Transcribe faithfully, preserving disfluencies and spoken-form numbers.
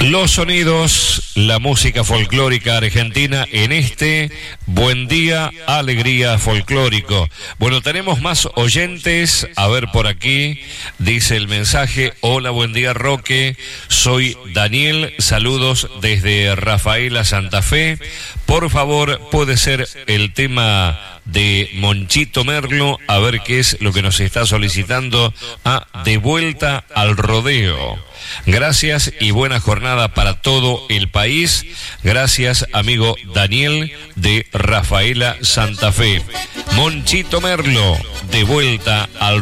Los sonidos, la música folclórica argentina en este Buen Día, Alegría Folclórico. Bueno, tenemos más oyentes. A ver, por aquí dice el mensaje: hola, buen día, Roque, soy Daniel, saludos desde Rafaela, Santa Fe. Por favor, puede ser el tema de Monchito Merlo, a ver qué es lo que nos está solicitando. A De Vuelta al Rodeo. Gracias y buena jornada para todo el país. Gracias, amigo Daniel de Rafaela, Santa Fe. Monchito Merlo, De Vuelta al